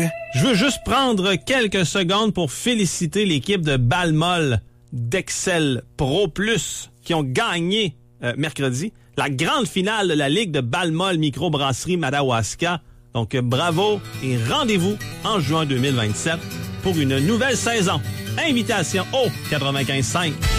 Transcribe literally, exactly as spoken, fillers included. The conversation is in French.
tu? Je veux juste prendre quelques secondes pour féliciter l'équipe de Balmol d'Excel Pro Plus qui ont gagné euh, mercredi la grande finale de la Ligue de Balmol Microbrasserie Madawaska. Donc euh, bravo et rendez-vous en juin deux mille vingt-sept pour une nouvelle saison. Invitation au quatre-vingt-quinze cinq.